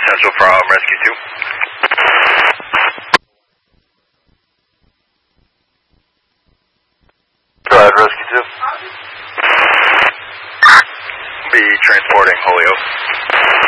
potential from Rescue 2. Go ahead, Rescue 2. Be transporting Holyoke.